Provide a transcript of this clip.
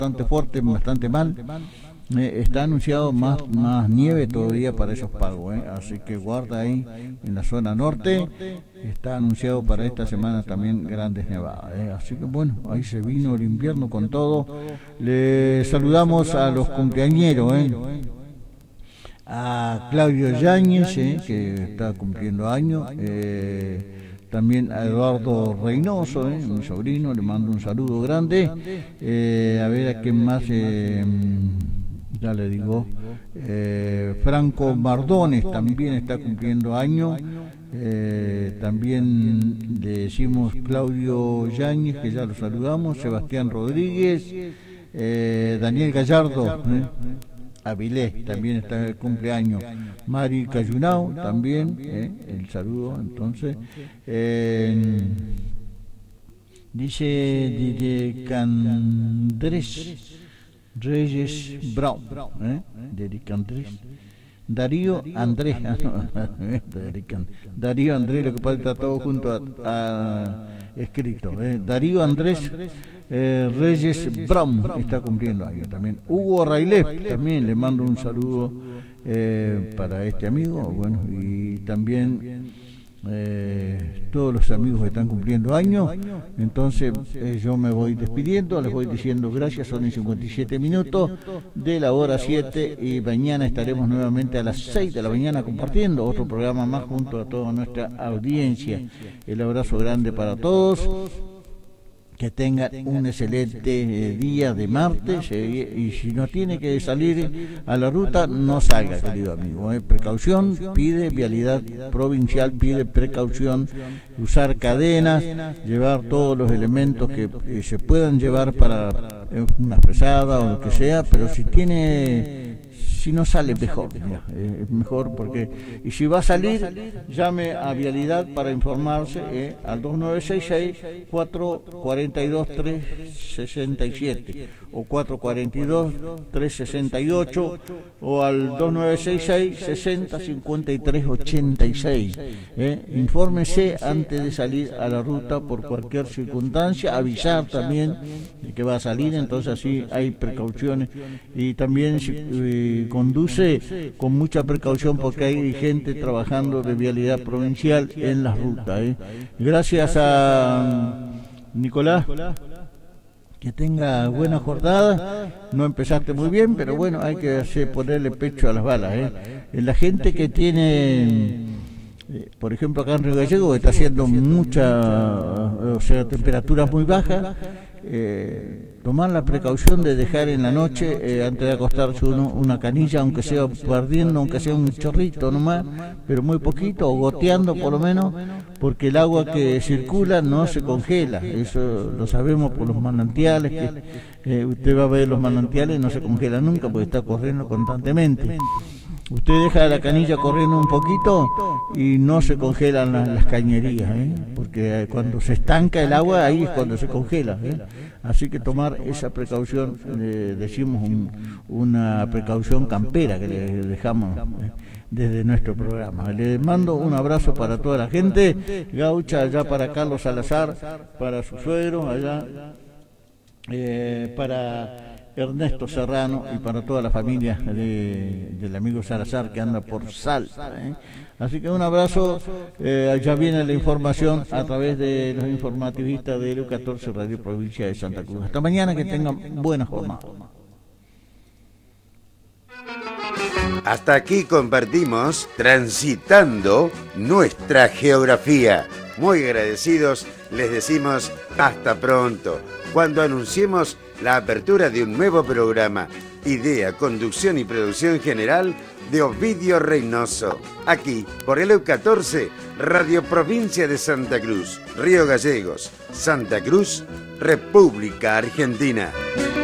bastante fuerte, bastante mal. Está anunciado más nieve todavía para esos pagos, así que guarda ahí en la zona norte. Está anunciado para esta semana también grandes nevadas, así que bueno, ahí se vino el invierno con todo. Le saludamos a los cumpleañeros, a Claudio Yáñez, que está cumpliendo años, también a Eduardo Reynoso, mi sobrino, le mando un saludo grande. A ver a quién más, ya le digo, Franco Mardones también está cumpliendo años. También le decimos Claudio Yáñez, que ya lo saludamos, Sebastián Rodríguez, Daniel Gallardo, Avilés también está el cumpleaños, Mari Cayunao también, el saludo. Entonces dice Candrés Reyes Brown, Darío Andrés, Darío Andrés, lo que pasa está todo junto a escrito, Darío Andrés Reyes Brown está cumpliendo años también. Hugo Railef, también le mando un saludo para este amigo, bueno, y también todos los amigos que están cumpliendo años. Entonces yo me voy despidiendo, les voy diciendo gracias. Son en 57 minutos de la hora 7 y mañana estaremos nuevamente a las 6 de la mañana compartiendo otro programa más junto a toda nuestra audiencia. El abrazo grande para todos. Que tengan un excelente día de martes, y si no tiene que salir a la ruta, no salga, querido amigo. Precaución, pide vialidad provincial, pide precaución, usar cadenas, llevar todos los elementos que se puedan llevar para una fresada o lo que sea, pero si no sale, mejor, es mejor, porque, y si va a salir, llame a Vialidad para informarse, al 2966-442-367 o 442-368 o al 2966-605386. Infórmese antes de salir a la ruta por cualquier circunstancia, avisar también de que va a salir, entonces así hay precauciones, y también conduce con mucha precaución porque hay gente trabajando de vialidad provincial en las rutas. Gracias a Nicolás, que tenga buena jornada. No empezaste muy bien, pero bueno, hay que ponerle pecho a las balas. La gente que tiene, por ejemplo acá en Río Gallegos, está haciendo temperaturas muy bajas, tomar la precaución de dejar en la noche, antes de acostarse uno, una canilla, aunque sea perdiendo, aunque sea un chorrito nomás, pero muy poquito, o goteando por lo menos, porque el agua que circula no se congela. Eso lo sabemos por los manantiales, que usted va a ver los manantiales, no se congela nunca porque está corriendo constantemente. Usted deja la canilla corriendo un poquito y no se congelan las cañerías, porque cuando se estanca el agua, ahí es cuando se congela. Así que tomar esa precaución, decimos una precaución campera que le dejamos desde nuestro programa. Le mando un abrazo para toda la gente gaucha, allá para Carlos Salazar, para su suegro, allá para Ernesto Serrano y para toda la familia del amigo Salazar que anda por Salta. Así que un abrazo. Ya viene la información a través de los informativistas de LU14 Radio Provincia de Santa Cruz. Hasta mañana, que tengan buena jornada. Hasta aquí compartimos Transitando Nuestra Geografía. Muy agradecidos, les decimos hasta pronto, cuando anunciemos la apertura de un nuevo programa. Idea, conducción y producción general de Ovidio Reynoso. Aquí, por LU14, Radio Provincia de Santa Cruz, Río Gallegos, Santa Cruz, República Argentina.